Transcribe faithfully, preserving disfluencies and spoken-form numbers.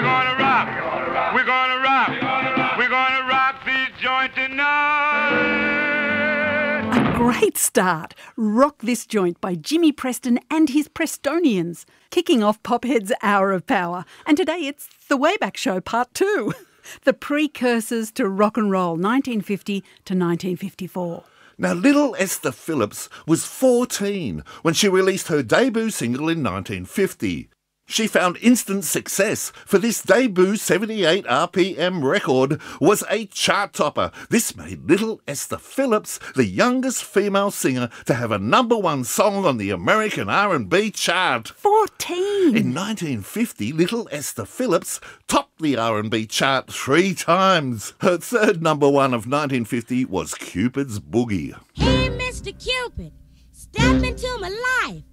gonna rock. We're gonna rock. We're gonna rock this joint tonight. A great start. Rock This Joint by Jimmy Preston and his Prestonians, kicking off Pophead's Hour of Power. And today it's The Wayback Show Part two. The precursors to rock and roll, nineteen fifty to nineteen fifty-four. Now, little Esther Phillips was fourteen when she released her debut single in nineteen fifty. She found instant success, for this debut seventy-eight R P M record was a chart topper. This made little Esther Phillips the youngest female singer to have a number one song on the American R and B chart. fourteen! In nineteen fifty, little Esther Phillips topped the R and B chart three times. Her third number one of nineteen fifty was Cupid's Boogie. Hey, Mister Cupid, step into my life.